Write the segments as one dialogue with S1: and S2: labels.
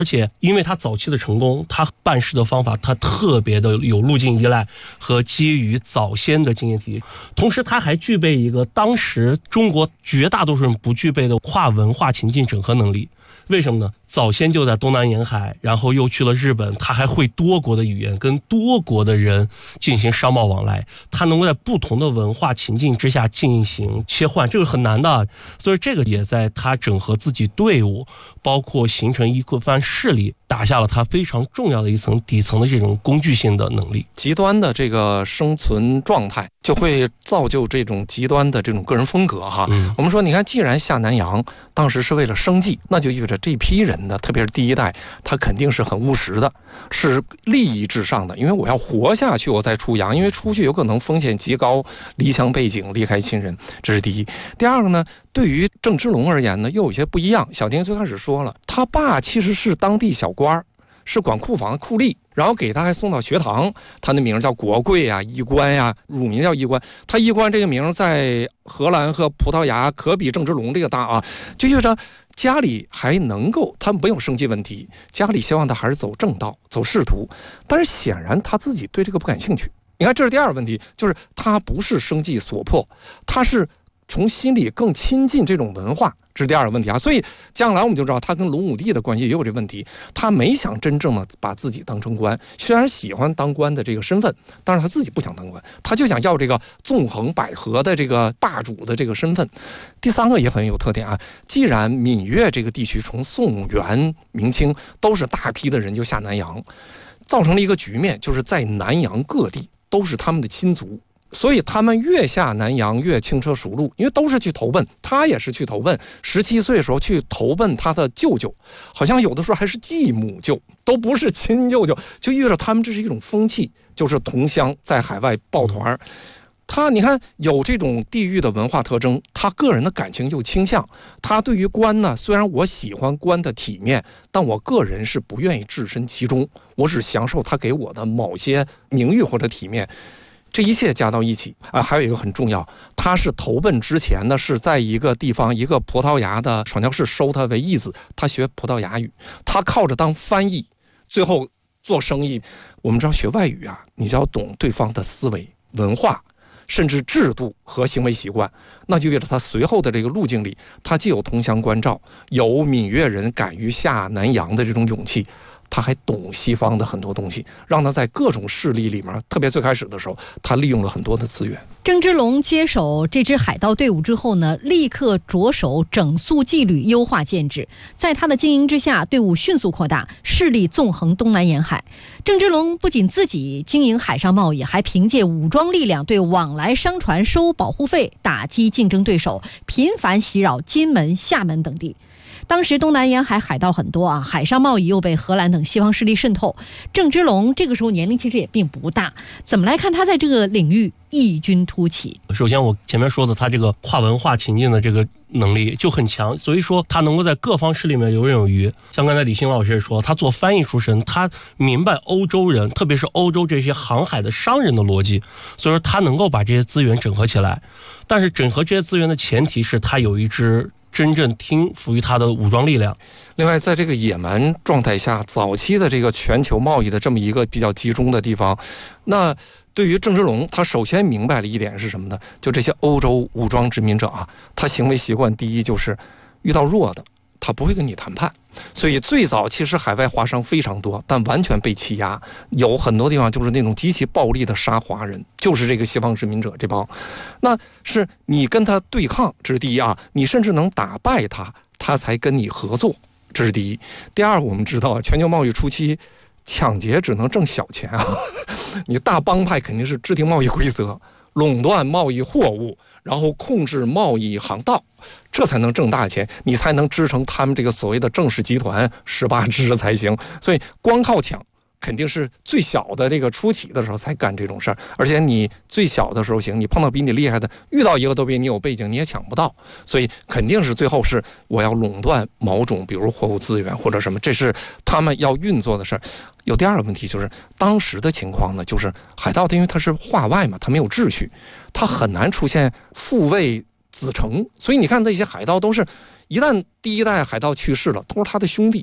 S1: 而且因为他早期的成功，他办事的方法他特别的有路径依赖和基于早先的经验体系，同时他还具备一个当时中国绝大多数人不具备的跨文化情境整合能力。为什么呢？早先就在东南沿海，然后又去了日本，他还会多国的语言，跟多国的人进行商贸往来，他能够在不同的文化情境之下进行切换，这个很难的。所以这个也在他整合自己队伍，包括形成一番势力，打下了他非常重要的一层底层的这种工具性的能力。
S2: 极端的这个生存状态就会造就这种极端的这种个人风格哈。我们说你看，既然下南洋当时是为了生计，那就意味着这批人呢，特别是第一代，他肯定是很务实的，是利益至上的，因为我要活下去我再出洋，因为出去有可能风险极高，离乡背井，离开亲人，这是第一。第二个呢，对于郑芝龙而言呢，又有些不一样。小丁最开始说了，他爸其实是当地小官，是管库房库吏，然后给他还送到学堂，他的名叫国贵啊，衣冠呀，乳名叫衣冠。他衣冠这个名在荷兰和葡萄牙可比郑芝龙这个大啊，就意味着家里还能够，他没有生计问题，家里希望他还是走正道，走仕途，但是显然他自己对这个不感兴趣。你看，这是第二个问题，就是他不是生计所迫，他是从心里更亲近这种文化，这是第二个问题啊。所以将来我们就知道他跟龙武帝的关系也有这问题，他没想真正的把自己当成官，虽然喜欢当官的这个身份，但是他自己不想当官，他就想要这个纵横捭阖的这个霸主的这个身份。第三个也很有特点啊，既然闽粤这个地区从宋元明清都是大批的人就下南洋，造成了一个局面，就是在南洋各地都是他们的亲族，所以他们越下南洋越轻车熟路，因为都是去投奔，他也是去投奔，17岁的时候去投奔他的舅舅，好像有的时候还是继母舅，都不是亲舅舅，就意味着他们这是一种风气，就是同乡在海外抱团。他你看有这种地域的文化特征，他个人的感情就倾向，他对于官呢，虽然我喜欢官的体面，但我个人是不愿意置身其中，我只享受他给我的某些名誉或者体面。这一切加到一起啊，还有一个很重要，他是投奔之前呢，是在一个地方，一个葡萄牙的传教士收他为义子，他学葡萄牙语，他靠着当翻译，最后做生意。我们知道学外语啊，你就要懂对方的思维、文化，甚至制度和行为习惯，那就意味着他随后的这个路径里，他既有同乡关照，有闽粤人敢于下南洋的这种勇气，他还懂西方的很多东西，让他在各种势力里面，特别最开始的时候，他利用了很多的资源。
S3: 郑芝龙接手这支海盗队伍之后呢，立刻着手整肃纪律，优化建制。在他的经营之下，队伍迅速扩大，势力纵横东南沿海。郑芝龙不仅自己经营海上贸易，还凭借武装力量对往来商船收保护费，打击竞争对手，频繁袭扰金门、厦门等地。当时东南沿海海盗很多啊，海上贸易又被荷兰等西方势力渗透。郑芝龙这个时候年龄其实也并不大，怎么来看他在这个领域异军突起？
S1: 首先我前面说的他这个跨文化情境的这个能力就很强，所以说他能够在各方势力里面游刃有余。像刚才李欣老师也说，他做翻译出身，他明白欧洲人，特别是欧洲这些航海的商人的逻辑，所以说他能够把这些资源整合起来。但是整合这些资源的前提是他有一支真正听服于他的武装力量。
S2: 另外，在这个野蛮状态下，早期的这个全球贸易的这么一个比较集中的地方，那对于郑芝龙，他首先明白了一点是什么呢？就这些欧洲武装殖民者啊，他行为习惯第一就是遇到弱的，他不会跟你谈判。所以最早其实海外华商非常多，但完全被欺压，有很多地方就是那种极其暴力的杀华人，就是这个西方殖民者这帮。那是你跟他对抗，这是第一啊，你甚至能打败他，他才跟你合作，这是第一。第二，我们知道全球贸易初期抢劫只能挣小钱啊，你大帮派肯定是制定贸易规则，垄断贸易货物，然后控制贸易航道，这才能挣大钱，你才能支撑他们这个所谓的正式集团18支才行。所以光靠抢肯定是最小的这个初期的时候才干这种事儿，而且你最小的时候行，你碰到比你厉害的，遇到一个都比你有背景，你也抢不到，所以肯定是最后是我要垄断某种，比如货物资源或者什么，这是他们要运作的事儿。有第二个问题就是当时的情况呢，就是海盗因为它是化外嘛，它没有秩序，它很难出现父位子承，所以你看那些海盗都是一旦第一代海盗去世了，都是他的兄弟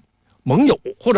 S2: 盟友或者